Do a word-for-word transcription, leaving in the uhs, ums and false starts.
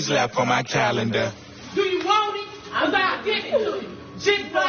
left on my calendar. Do you want it? I'm about to give it to you. Chick-fil-A.